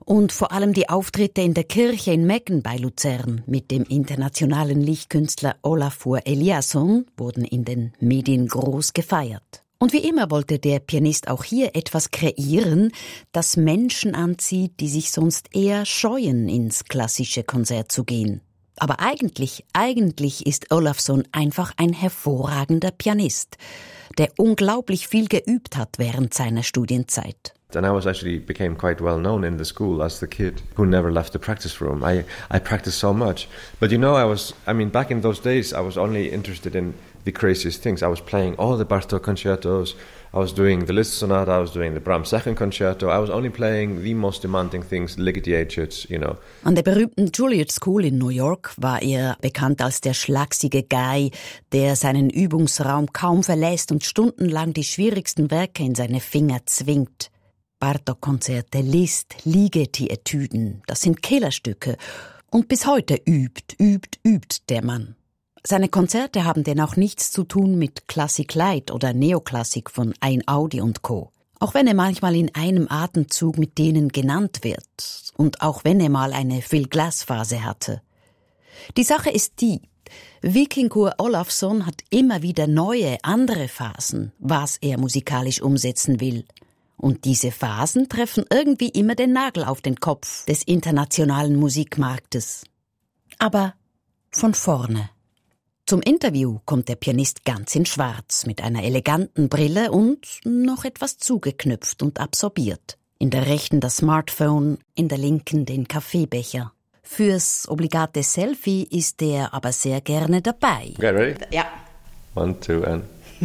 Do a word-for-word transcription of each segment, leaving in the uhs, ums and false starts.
Und vor allem die Auftritte in der Kirche in Meggen bei Luzern mit dem internationalen Lichtkünstler Olafur Eliasson wurden in den Medien groß gefeiert. Und wie immer wollte der Pianist auch hier etwas kreieren, das Menschen anzieht, die sich sonst eher scheuen, ins klassische Konzert zu gehen. Aber eigentlich, eigentlich ist Olafsson einfach ein hervorragender Pianist, der unglaublich viel geübt hat während seiner Studienzeit. And I was actually became quite well known in the school as the kid who never left the practice room. I, I practiced so much. But you know, I was, I mean, back in those days, I was only interested in the craziest things. I was playing all the Bartók concertos. I was doing the Liszt Sonata. I was doing the Brahms Second Concerto. I was only playing the most demanding things, Ligeti Etudes, you know. An der berühmten Juilliard School in New York war er bekannt als der schlachsige Guy, der seinen Übungsraum kaum verlässt und stundenlang die schwierigsten Werke in seine Finger zwingt. Bartók-Konzerte, Liszt, Ligeti-Etüden, das sind Killerstücke. Und bis heute übt, übt, übt der Mann. Seine Konzerte haben denn auch nichts zu tun mit Klassik Light oder Neoklassik von Einaudi und Co. Auch wenn er manchmal in einem Atemzug mit denen genannt wird und auch wenn er mal eine Phil Glass-Phase hatte. Die Sache ist die, Víkingur Ólafsson hat immer wieder neue, andere Phasen, was er musikalisch umsetzen will. Und diese Phasen treffen irgendwie immer den Nagel auf den Kopf des internationalen Musikmarktes. Aber von vorne. Zum Interview kommt der Pianist ganz in Schwarz, mit einer eleganten Brille und noch etwas zugeknüpft und absorbiert. In der rechten das Smartphone, in der linken den Kaffeebecher. Fürs obligate Selfie ist er aber sehr gerne dabei. Okay, ready? Ja. One, two, and...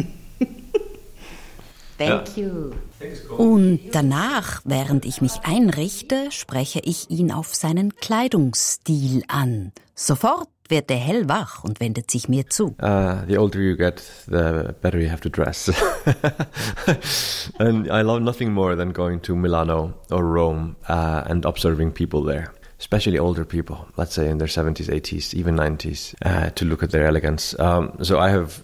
Thank you. Und danach, während ich mich einrichte, spreche ich ihn auf seinen Kleidungsstil an. Sofort wird er hellwach und wendet sich mir zu. Uh, the older you get, the better you have to dress. And I love nothing more than going to Milano or Rome uh, and observing people there. Especially older people, let's say in their seventies, eighties, even nineties, uh, to look at their elegance. Um, so I have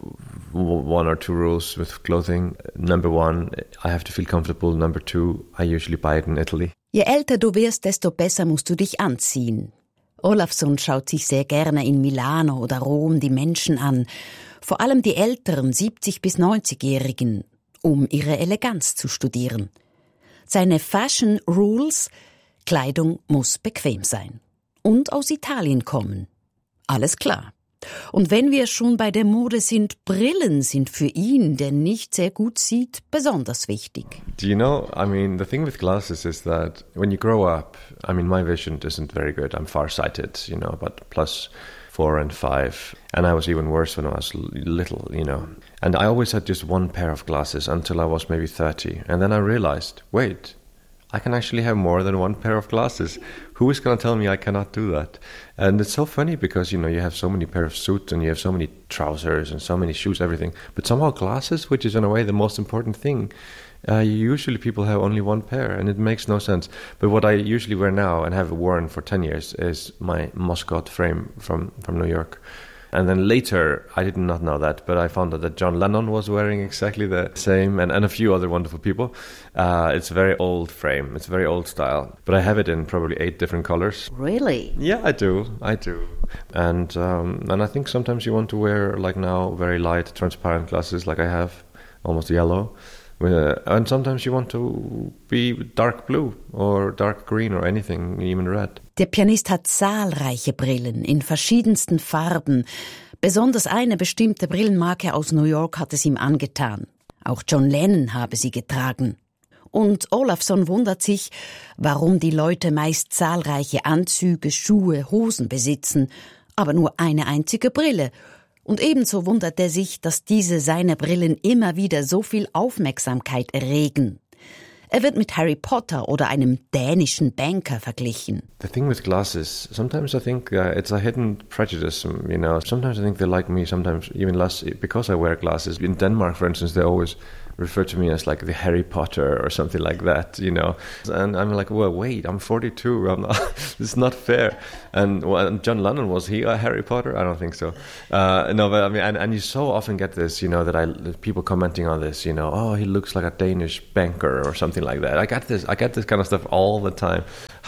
one or two rules with clothing. Number one, I have to feel comfortable. Number two, I usually buy it in Italy. Je älter du wirst, desto besser musst du dich anziehen. Olafsson schaut sich sehr gerne in Milano oder Rom die Menschen an, vor allem die älteren siebzig- bis neunzigjährigen, um ihre Eleganz zu studieren. Seine Fashion Rules: Kleidung muss bequem sein und aus Italien kommen. Alles klar. Und wenn wir schon bei der Mode sind, Brillen sind für ihn, der nicht sehr gut sieht, besonders wichtig. Do you know, I mean, the thing with glasses is that when you grow up, I mean, my vision isn't very good. I'm farsighted, you know, but plus four and five. And I was even worse when I was little, you know. And I always had just one pair of glasses until I was maybe thirty. And then I realized, wait, I can actually have more than one pair of glasses. Who is going to tell me I cannot do that? And it's so funny because, you know, you have so many pair of suits and you have so many trousers and so many shoes, everything. But somehow glasses, which is in a way the most important thing, uh, usually people have only one pair and it makes no sense. But what I usually wear now and have worn for ten years is my Moscot frame from, from New York. And then later, I did not know that, but I found out that John Lennon was wearing exactly the same, and, and a few other wonderful people. Uh, it's a very old frame. It's very old style. But I have it in probably eight different colors. Really? Yeah, I do. I do. And um, and I think sometimes you want to wear, like now, very light, transparent glasses like I have, almost yellow. Uh, and sometimes you want to be dark blue or dark green or anything, even red. Der Pianist hat zahlreiche Brillen in verschiedensten Farben. Besonders eine bestimmte Brillenmarke aus New York hat es ihm angetan. Auch John Lennon habe sie getragen. Und Ólafsson wundert sich, warum die Leute meist zahlreiche Anzüge, Schuhe, Hosen besitzen, aber nur eine einzige Brille. Und ebenso wundert er sich, dass diese seine Brillen immer wieder so viel Aufmerksamkeit erregen. Er wird mit Harry Potter oder einem dänischen Banker verglichen. The thing with glasses, sometimes I think uh, it's a hidden prejudice, you know. Sometimes I think they like me, sometimes even less because I wear glasses. In Denmark, for instance, they always refer to me as like the Harry Potter or something like that, you know. And I'm like, well, wait, I'm forty-two. I'm not, this is not fair. And, well, and John Lennon, was he a Harry Potter? I don't think so. Uh, no, but I mean, and, and you so often get this, you know, that I people commenting on this, you know, oh, he looks like a Danish banker or something like that. I get this, I get this kind of stuff all the time.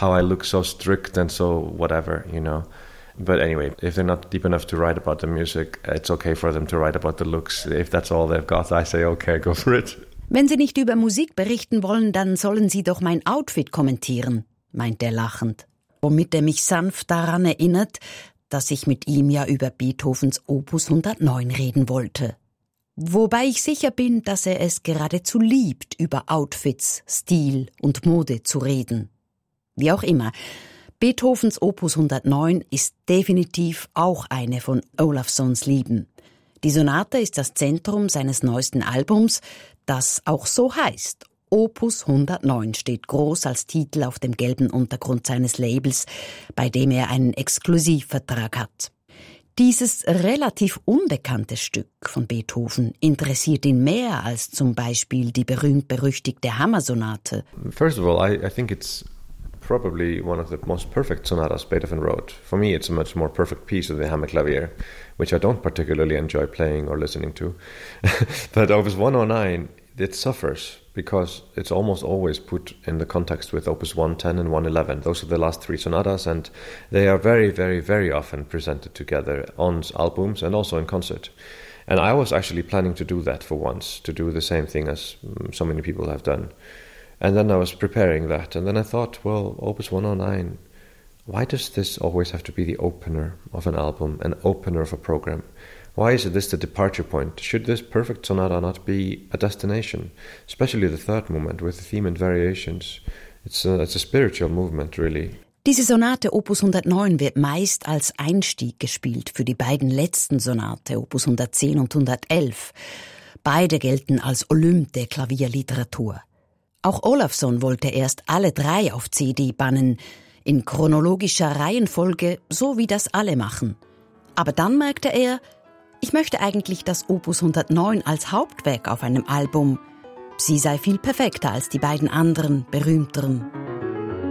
how I look so strict and so whatever, you know. But anyway, if they're not deep enough to write about the music, it's okay for them to write about the looks. If that's all they've got, I say, okay, go for it. Wenn Sie nicht über Musik berichten wollen, dann sollen Sie doch mein Outfit kommentieren, meint er lachend. Womit er mich sanft daran erinnert, dass ich mit ihm ja über Beethovens Opus hundertneun reden wollte. Wobei ich sicher bin, dass er es geradezu liebt, über Outfits, Stil und Mode zu reden. Wie auch immer, Beethovens Opus hundertneun ist definitiv auch eine von Olafsons Lieben. Die Sonate ist das Zentrum seines neuesten Albums, das auch so heißt. Opus hundertneun steht groß als Titel auf dem gelben Untergrund seines Labels, bei dem er einen Exklusivvertrag hat. Dieses relativ unbekannte Stück von Beethoven interessiert ihn mehr als zum Beispiel die berühmt-berüchtigte Hammersonate. First of all, I, I think it's probably one of the most perfect sonatas Beethoven wrote. For me, it's a much more perfect piece of the Hammerklavier, which I don't particularly enjoy playing or listening to. But Opus one oh nine, it suffers because it's almost always put in the context with Opus one ten and one eleven. Those are the last three sonatas, and they are very, very, very often presented together on albums and also in concert. And I was actually planning to do that for once, to do the same thing as so many people have done. And then I was preparing that, and then I thought, well, Opus one oh nine, why does this always have to be the opener of an album, an opener of a program? Why is this the departure point? Should this perfect sonata not be a destination? Especially the third movement with the theme and variations. It's a, it's a spiritual movement, really. Diese Sonate Opus hundertneun wird meist als Einstieg gespielt für die beiden letzten Sonate, Opus hundertzehn und hundertelf. Beide gelten als Olymp der Klavierliteratur. Auch Olafson wollte erst alle drei auf C D bannen, in chronologischer Reihenfolge, so wie das alle machen. Aber dann merkte er, ich möchte eigentlich das Opus hundertneun als Hauptwerk auf einem Album. Sie sei viel perfekter als die beiden anderen, berühmteren.